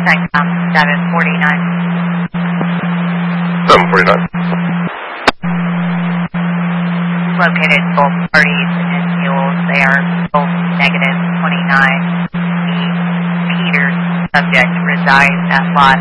CENTCOM 749. 749. Located both parties and mules. They are both negative 29. The Peters subject resides at lot